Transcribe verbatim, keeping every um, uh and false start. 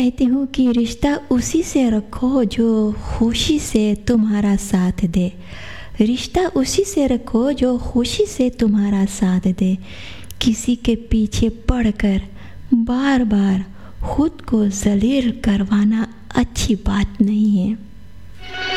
कहती हूँ कि रिश्ता उसी से रखो जो खुशी से तुम्हारा साथ दे। रिश्ता उसी से रखो जो खुशी से तुम्हारा साथ दे। किसी के पीछे पड़कर बार बार खुद को जलील करवाना अच्छी बात नहीं है।